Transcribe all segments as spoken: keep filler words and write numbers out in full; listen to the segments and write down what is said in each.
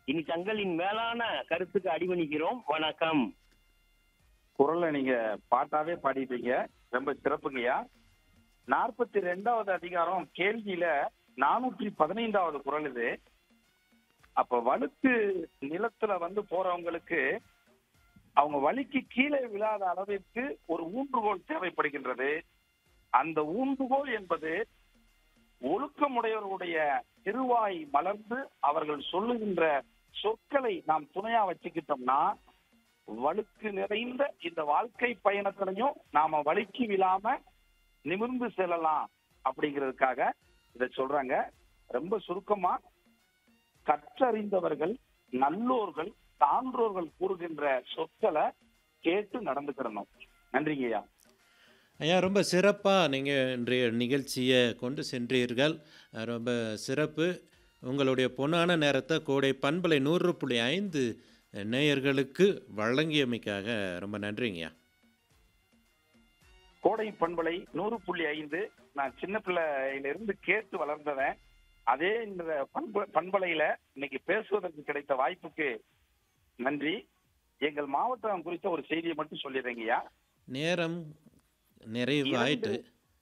இனி தங்களின் மேலான கருத்துக்கு அடிபணிக்கிறோம். வணக்கம். குரலை நீங்க பாட்டாவே பாடிட்டீங்க, ரொம்ப சிறப்புங்கய்யா. நாற்பத்தி ரெண்டாவது அதிகாரம் கேள்வியில நானூற்றி பதினைந்தாவது குரல் இது. அப்ப வழுக்கு நிலத்துல வந்து போறவங்களுக்கு அவங்க வலிக்கு கீழே விழாத அளவிற்கு ஒரு ஊன்றுகோல் தேவைப்படுகின்றது. அந்த ஊன்றுகோல் என்பது ஒழுக்கமுடையவர்களுடைய திருவாய் மலர்ந்து அவர்கள் சொல்லுகின்ற சொற்களை நாம் துணையா வச்சுக்கிட்டோம்னா வழுக்கு நிறைந்த இந்த வாழ்க்கை பயணத்திலையும் நாம வலிக்கு விழாம நிமிர்ந்து செல்லலாம் அப்படிங்கிறதுக்காக இதை சொல்றாங்க. ரொம்ப சுருக்கமா, கற்றறிந்தவர்கள், நல்லோர்கள், சான்றோர்கள் கூறுகின்ற சொற்களை கேட்டு நடந்துக்கிடணும். நன்றிங்கய்யா. ஐயா, ரொம்ப சிறப்பாக நீங்கள் இன்றைய நிகழ்ச்சியை கொண்டு சென்றீர்கள். ரொம்ப சிறப்பு. உங்களுடைய பொன்னான நேரத்தை கோடை பண்பலை நூறு புள்ளி ஐந்து நேயர்களுக்கு வழங்கியமைக்காக ரொம்ப நன்றிங்கய்யா. கோடை பண்பலை நூறு புள்ளி ஐந்து நான் சின்ன பிள்ளையிலிருந்து கேட்டு வளர்ந்தவன். அதே இந்த பண்பு பண்பலையில இன்னைக்கு பேசுவதற்கு கிடைத்த வாய்ப்புக்கு நன்றி. எங்கள் மாவட்டம் குறித்த ஒரு செய்தியை மட்டும் சொல்லிடுறேங்கய்யா. நேரம் நிறைவு ஆயிட்டு.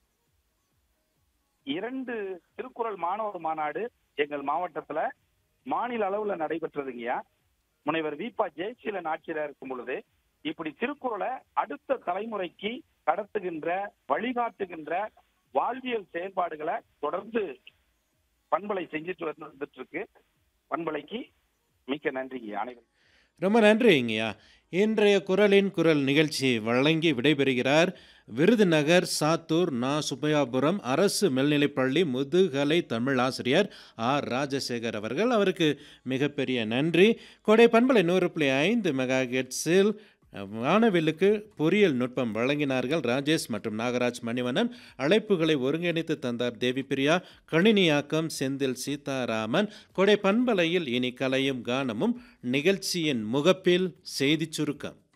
இரண்டு திருக்குறள் மாணவர் மாநாடு எங்கள் மாவட்டத்துல மாநில அளவுல நடைபெற்றதுங்கய்யா. முனைவர் வீபா ஜெயசீலன் ஆட்சியரா இருக்கும் பொழுது இப்படி திருக்குறளை அடுத்த தலைமுறைக்கு கடத்துகின்ற, வழிகாட்டுகின்ற வாழ்வியல் செயல்பாடுகளை தொடர்ந்து பண்பலை செஞ்சுட்டு வந்துட்டு இருக்கு. பண்பலைக்கு மிக்க நன்றிங்க அனைவரும். ரொம்ப நன்றிங்கய்யா. இன்றைய குரலின் குரல் நிகழ்ச்சி வழங்கி விடைபெறுகிறார் விருதுநகர் சாத்தூர் நா சுப்பையாபுரம் அரசு மேல்நிலைப்பள்ளி முதுகலை தமிழ் ஆசிரியர் ஆர் ராஜசேகர் அவர்கள். அவருக்கு மிகப்பெரிய நன்றி. கோடை பண்பலை நூறு புள்ளி ஐந்து மெகா ஹெர்ட்ஸில் வானவில்லுக்கு பொறியியல் நுட்பம் வழங்கினார்கள் ராஜேஷ் மற்றும் நாகராஜ் மணிவண்ணன். அழைப்புகளை ஒருங்கிணைத்து தந்தார் தேவி பிரியா. கணினியாக்கம் செந்தில் சீதாராமன். கொடை பண்பலையில் இனி கலையும் கானமும். நிகழ்ச்சியின் முகப்பில் செய்தி சுருக்கம்.